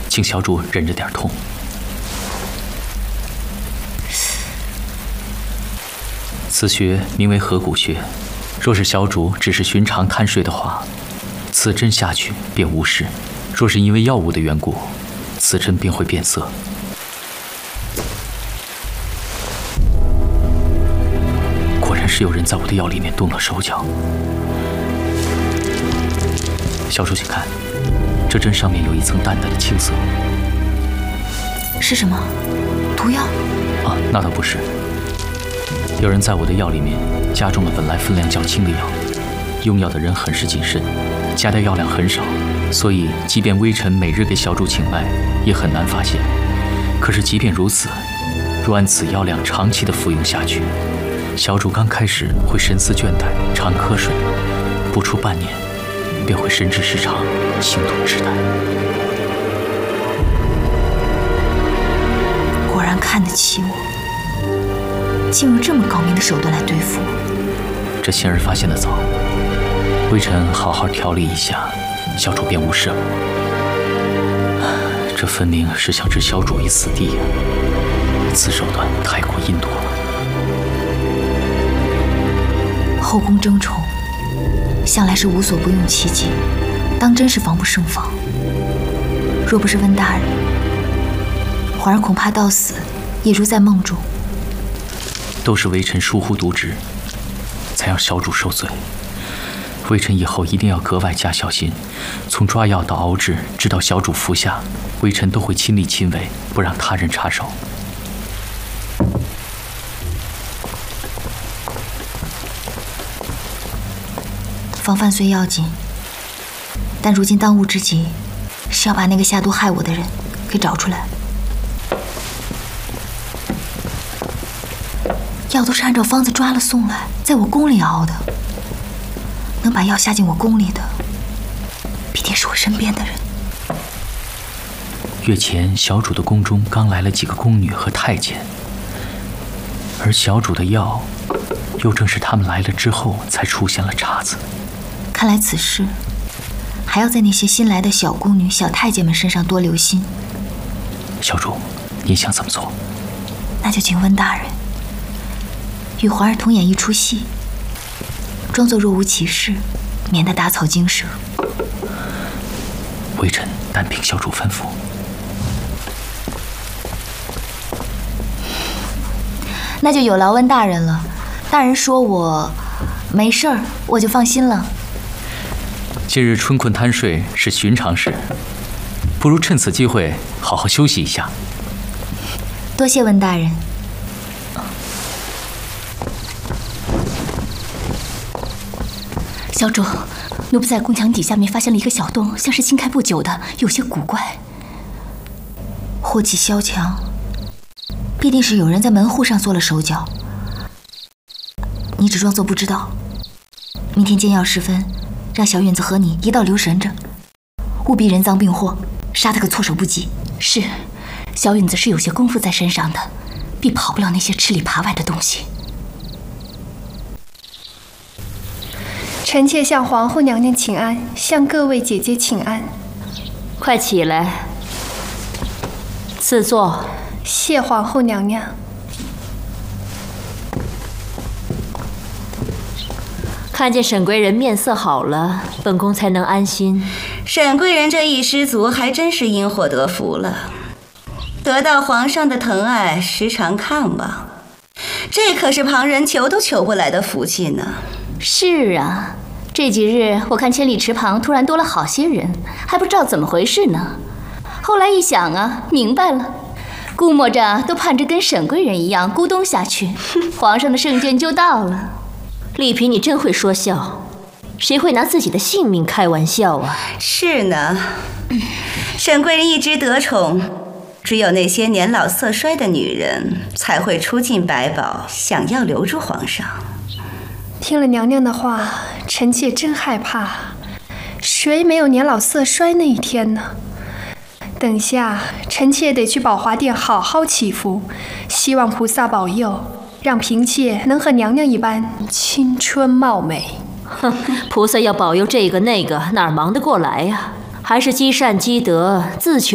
请小主忍着点痛。此穴名为合谷穴，若是小主只是寻常贪睡的话，此针下去便无事；若是因为药物的缘故，此针便会变色。果然是有人在我的药里面动了手脚。小主，请看，这针上面有一层淡淡的青色。 是什么？毒药？ 啊，那倒不是。有人在我的药里面加重了本来分量较轻的药，用药的人很是谨慎，加的药量很少，所以即便微臣每日给小主请脉，也很难发现。可是即便如此，若按此药量长期的服用下去，小主刚开始会神思倦怠、常瞌睡，不出半年，便会神志失常、形同痴呆。 果然看得起我，竟用这么高明的手段来对付我。 这仙儿发现的早，微臣好好调理一下，小主便无事了。这分明是想置小主于死地呀！此手段太过阴毒了。 后宫争宠，向来是无所不用其极，当真是防不胜防。若不是温大人，皇儿恐怕到死也如在梦中。 都是微臣疏忽渎职，才让小主受罪。微臣以后一定要格外加小心，从抓药到熬制，直到小主服下，微臣都会亲力亲为，不让他人插手。 防范虽要紧，但如今当务之急是要把那个下毒害我的人给找出来。药都是按照方子抓了送来，在我宫里熬的。能把药下进我宫里的，必定是我身边的人。 月前，小主的宫中刚来了几个宫女和太监，而小主的药，又正是他们来了之后才出现了岔子。 看来此事还要在那些新来的小宫女、小太监们身上多留心。 小主，你想怎么做？ 那就请温大人与皇儿同演一出戏，装作若无其事，免得打草惊蛇。 微臣但凭小主吩咐。 那就有劳温大人了。大人说我没事儿，我就放心了。 近日春困贪睡是寻常事，不如趁此机会好好休息一下。 多谢温大人。 小主，奴婢在宫墙底下面发现了一个小洞，像是新开不久的，有些古怪。 祸起萧墙，必定是有人在门户上做了手脚。你只装作不知道。明天煎药时分，让小允子和你一道留神着，务必人赃并获，杀他个措手不及。 是，小允子是有些功夫在身上的，必跑不了那些吃里扒外的东西。 臣妾向皇后娘娘请安，向各位姐姐请安。 快起来，赐座。 谢皇后娘娘。 看见沈贵人面色好了，本宫才能安心。 沈贵人这一失足，还真是因祸得福了，得到皇上的疼爱，时常看望，这可是旁人求都求不来的福气呢。 是啊，这几日我看千里池旁突然多了好些人，还不知道怎么回事呢。后来一想啊，明白了，估摸着都盼着跟沈贵人一样咕咚下去，皇上的圣鉴就到了。 丽嫔，你真会说笑，谁会拿自己的性命开玩笑啊？ 是呢，沈贵人一直得宠，只有那些年老色衰的女人才会出尽百宝，想要留住皇上。 听了娘娘的话，臣妾真害怕，谁没有年老色衰那一天呢？等下臣妾得去宝华殿好好祈福，希望菩萨保佑，让嫔妾能和娘娘一般青春貌美。 哼，菩萨要保佑这个那个，哪儿忙得过来呀？还是积善积德，自求